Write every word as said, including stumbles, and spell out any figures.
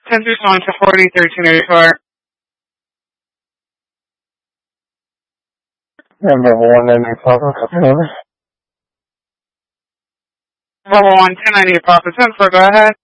ten three one to forty, thirteen eighty-four. Number one ninety Papa, copy over. Level one, ten ninety Papa, ten four, go ahead.